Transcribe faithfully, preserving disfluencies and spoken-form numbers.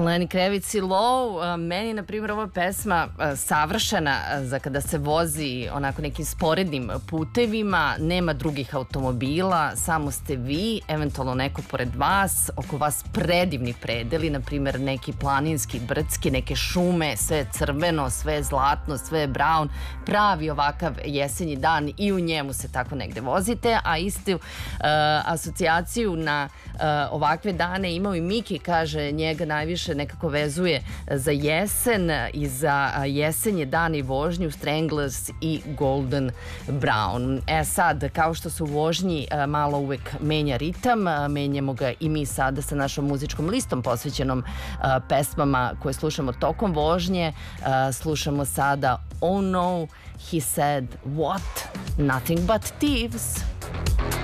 Lenny Kravitz i Low, meni na primjer ova pesma savršena za kada se vozi onako nekim sporednim putevima, nema drugih automobila, samo ste vi, eventualno neko pored vas, oko vas predivni predeli, na primjer neki planinski, brdski, neke šume, sve je crveno, sve je zlatno, sve je brown, pravi ovakav jesenji dan i u njemu se tako negde vozite, a istu uh, asocijaciju na uh, ovakve dane imao i Miki, kaže njega najviše nekako vezuje za jesen i za jesenje dan i vožnju Stranglers i Golden Brown. E sad, kao što se u vožnji malo uvek menja ritam, menjamo ga i mi sada sa našom muzičkom listom posvećenom pesmama koje slušamo tokom vožnje. Slušamo sada Oh No, He Said What? Nothing But Thieves.